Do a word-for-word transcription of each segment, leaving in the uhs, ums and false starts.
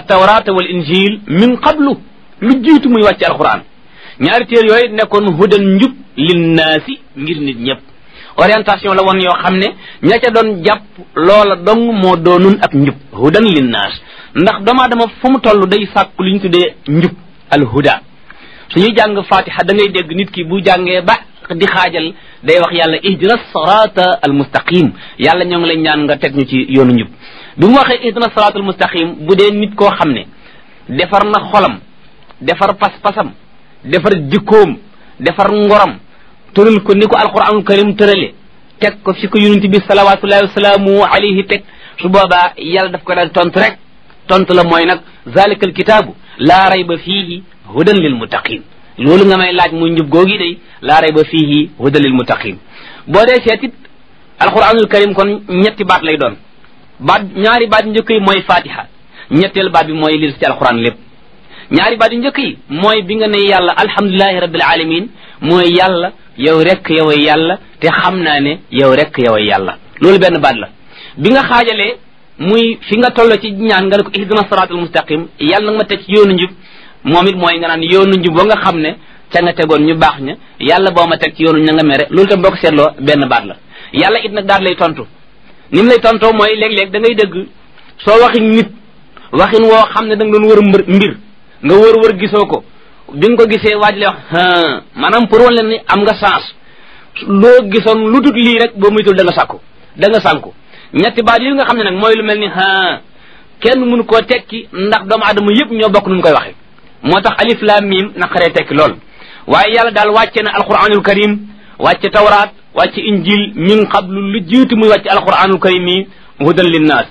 tawrata wal injil min qablu lu jiitu muy wàcc alquran ñaari téere yooyu nekkoon hudan njub linnaasi ngir nit ñëpp orientation la woon yoo xam ne ña ca doon jàpp loola dong moo doonun ak njub hudan linnaas ndax doomu aadama fu mu toll day sàkku li ñu tuddee njub al huda suñuy jàng fatiha da ngay dégg nit ki bu jàngee ba di xaajal day wax yàlla ihdina sirata al mustaqim yàlla ñoo ngi lay ñaan nga teg ñu ci yoonu njub bi mu waxee ihdina sirata al mustaqim bu dee nit koo xam ne defar na xolam defar pas-pasam defar jikkoom defar ngoram tëral ko ni ko alquranul karim tërale teg ko fi ko yonent bi salawatullahi wasalaamu alayhi teg su boobaa yàlla daf ko daal tontu rek tontu la mooy nag zalika al kitaabu laa rayba fiihi hudan lil muttaqin loolu nga may laaj muy njub googi day laa rayba fiihi hudan lil muttaqin boo dee seetit alquranul karim kon ñetti baat lay doon baat ñaari baat njëkk yi mooy fatiha ñetteel baat bi mooy li ci alquran lépp ñaari baat yu njëkk yi mooy bi nga ne yàlla alhamdulilahi rabbil alamin mooy yàlla yow rek yow yàlla te xam naa ne yow rek yow yàlla loolu benn baat la bi nga xaajalee muy fi nga toll ci ñaan nga ne ko ihdina siratal mustaqim yàlla nag ma teg ci yoonu njub moom it mooy nga naan yoonu njub ba nga xam ne ca nga tegoon ñu baax ña yàlla boo ma teg ci yoonu ña nga mere loolu tam boo ko seetloo benn baat la yàlla it nag daal lay tontu ni mu lay tontoo mooy léeg-léeg da ngay dëgg soo waxin nit waxin woo xam ne da nga doon wër mbir mbir nga wër wër gisoo ko bi nga ko gisee waaj lay wax maanaam pour wan leen ni am nga chance loo gisoon lu dut lii rek boo muytul da nga sàkku da nga sànku ñetti baat yi nga xam ne nag mooy lu mel ni ha kenn mënu koo tekki ndax doomu adama yëpp ñoo bokk nuñ koy waxe moo tax alif lam mim naqaree tekki lool waaye yàlla daal wàcce na alquranul karim wàcce tawraat wàcce injil min qablu lu jiitu muy wàcce alquranul karim yi hudan linnaas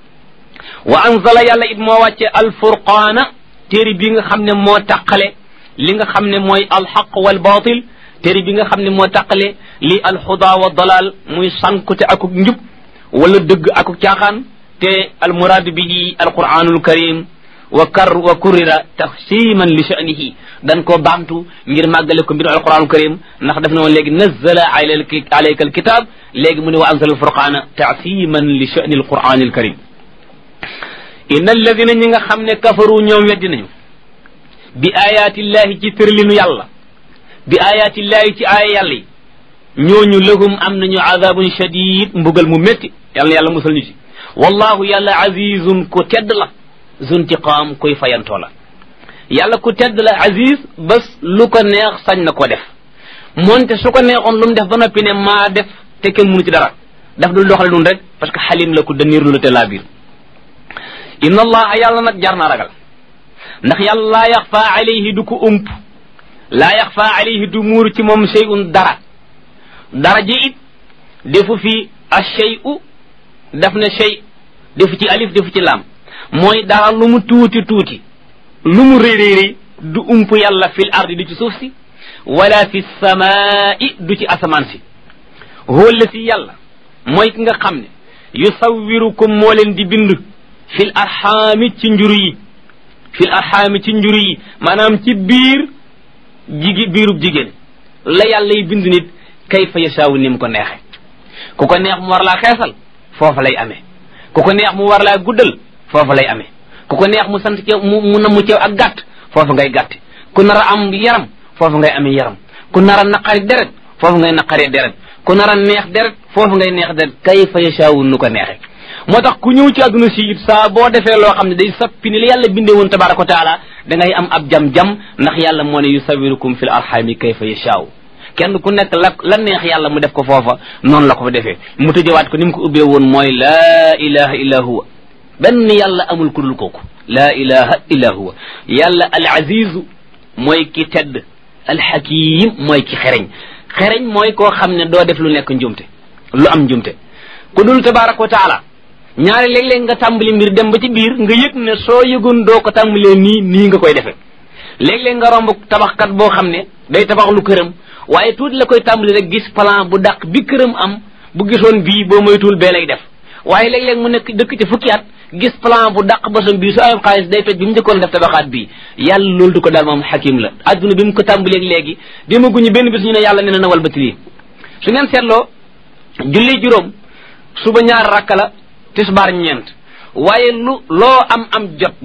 wa anzala yàlla it moo wàcce alfurqaana téere bi nga xam ne moo taqale li nga xam ne mooy alxaq wal batil téere bi nga xam ne moo taqale li alxuda wa dalal muy sankute akuk njub wala dëgg akuk caaxaan te almuraadu bihi alquranul karim wa kar wa kurira taxsiman li sha'nihi dan koo baamtu ngir màggale ko mbiru alquranul karim ndax daf ne woon léegi nazzala alayka alkitab léegi mu ne wa anzala alfurqana taxsiman li sha'ni alquranil karim inna alladina ñi nga xam ne kafaru ñoom weddi nañu bi ayatillahi ci tërlinu yàlla bi ayatillahi ci aaya yàlla yi ñooñu lahum am nañu azabun shadid mbugal mu métti yàlla na yàlla musal ñu ci wallahu yàlla azizun ku tedd la zuntiqaam koy fayantoo la yàlla ku tedd la aziz bés lu ko neex sañ na ko def moonte su ko neexoon lu mu def ba noppi ne maa def te kenn mënu ci dara daf dul doxale nun rek parce que xalim la ku daniir lu la te laa biir inna allaha yàlla nag jar na ragal ndax yàlla laa yaxfa alayhi du ko ump laa yaxfa alayhi du muuru ci moom shay'un dara dara ji it defu fi ash-shay'u def na shay defu ci alif defu ci laam mooy dara lu mu tuuti tuuti lu mu réeréeri du ump yàlla fil ardi du ci suuf si wala fi samaa'i du ci asamaan si huwa allati yàlla mooy ki nga xam ne yusawwirukum moo leen di bind fil arxaami ci njuru yi fil arxaami ci njuru yi maanaam ci biir jigi biirub jigéen la yàlla yi bind nit kayfa yashaawu ni mu ko neexe ku ko neex mu war laa xeesal foofa lay amee ku ko neex mu war laa guddal foofa lay amee ku ko neex mu sant ceew mu mu namu ceew ak gàtt foofa ngay gàtte ku nar a am yaram foofa ngay amee yaram ku nar a naqari deret foofa ngay naqaree deret ku nar a neex deret foofa ngay neex deret kayfa yashaawu nu ko neexe moo tax ku ñëw ci àdduna si it saa boo defee loo xam ne day sappi ni la yàlla bindee woon tabaraka wa taala da ngay am ab jam-jam ndax yàlla moo ne yusawirukum fil arhami kayfa yashaaw kenn ku nekk la la neex yàlla mu def ko foofa noonu la ko fa defee mu tëjewaat ko ni mu ko ubbee woon mooy laa ilaha illa huwa benn yàlla amul ku dul kooku laa ilaha illa huwa yàlla al azizu mooy ki tedd al hakim mooy ki xereñ xereñ mooy koo xam ne doo def lu nekk njumte lu am njumte ku dul tabaraka wa taala ñaari léeg-léeg nga tàmbali mbir dem ba ci biir nga yëg ne soo yëgoon doo ko tàmbalee nii nii nga koy defee léeg-léeg nga romb tabaxkat boo xam ne day tabax lu këram waaye tuuti la koy tàmbali rek gis plan bu dàq bi këram am bu gisoon bii boo moytuwul bee lay def waaye léeg-léeg mu nekk dëkk ci fukki at gis plan bu dàq bosam bii su am xaalis day toj bi mu njëkkoon def tabaxaat bii yàlla loolu du ko daal moom xakim la adduna bi mu ko tàmbaleeg léegi demaguñu benn bis ñu ne yàlla nee na nawal bati lii su ngeen seetloo julli juróom suba ñaar rakka la tisbaar ñeent waaye lu loo am am jot